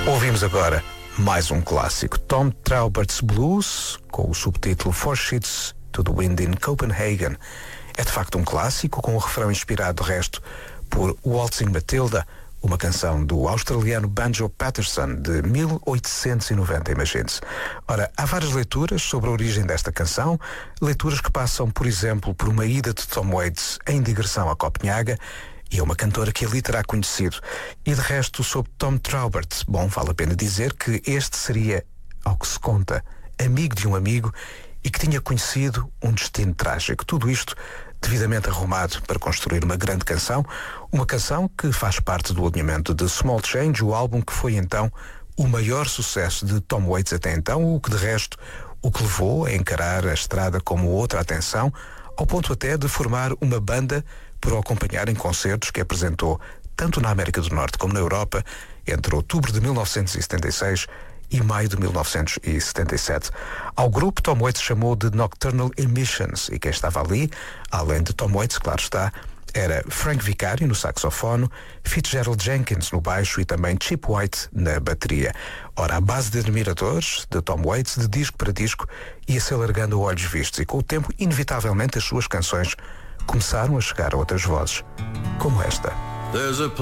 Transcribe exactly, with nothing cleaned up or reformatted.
Ouvimos agora mais um clássico, Tom Traubert's Blues, com o subtítulo Four Sheets to the Wind in Copenhagen. É de facto um clássico, com o refrão inspirado, de resto, por Waltzing Matilda, uma canção do australiano Banjo Paterson, de mil oitocentos e noventa, imagine-se. Ora, há várias leituras sobre a origem desta canção, leituras que passam, por exemplo, por uma ida de Tom Waits em digressão a Copenhaga, e é uma cantora que ali terá conhecido. E de resto, sobre Tom Traubert, bom, vale a pena dizer que este seria, ao que se conta, amigo de um amigo e que tinha conhecido um destino trágico. Tudo isto devidamente arrumado para construir uma grande canção, uma canção que faz parte do alinhamento de Small Change, o álbum que foi então o maior sucesso de Tom Waits até então, o que de resto o que levou a encarar a estrada como outra atenção, ao ponto até de formar uma banda para o acompanhar em concertos que apresentou tanto na América do Norte como na Europa entre outubro de mil novecentos e setenta e seis e maio de mil novecentos e setenta e sete. Ao grupo, Tom Waits chamou de Nocturnal Emissions, e quem estava ali, além de Tom Waits, claro está, era Frank Vicario no saxofone, Fitzgerald Jenkins no baixo e também Chip White na bateria. Ora, a base de admiradores de Tom Waits, de disco para disco, ia-se alargando a olhos vistos, e com o tempo, inevitavelmente, as suas canções começaram a chegar a outras vozes, como esta.